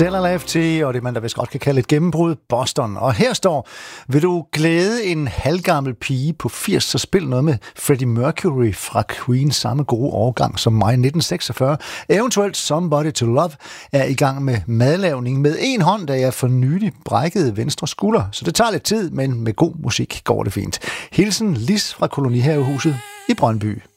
Stellar Lafferty og det, man der vist godt kan kalde et gennembrud, Boston. Og her står, vil du glæde en halvgammel pige på 80, så spil noget med Freddie Mercury fra Queen, samme gode årgang som mig, 1946. Eventuelt Somebody to Love er i gang med madlavning med en hånd, da jeg for nylig brækkede venstre skulder. Så det tager lidt tid, men med god musik går det fint. Hilsen Lis fra Kolonihavehuset i Brøndby.